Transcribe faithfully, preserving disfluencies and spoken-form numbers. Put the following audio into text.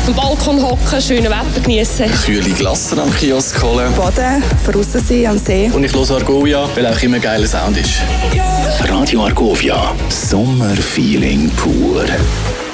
dem Balkon hocken, schönes Wetter genießen. Kühle Glassen am Kiosk holen. Baden, draussen sein am See. Und ich höre Argovia, weil auch immer geiler Sound ist. Radio Argovia, Sommerfeeling pur.